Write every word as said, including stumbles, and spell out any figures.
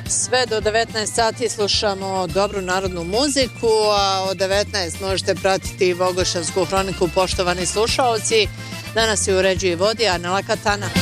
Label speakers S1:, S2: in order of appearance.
S1: Sve do devetnaest sati slušamo dobru narodnu muziku, a od devetnaest možete pratiti Vogošansku hroniku, poštovani slušaoci. Danas je uređuje i vodi Anela Katana.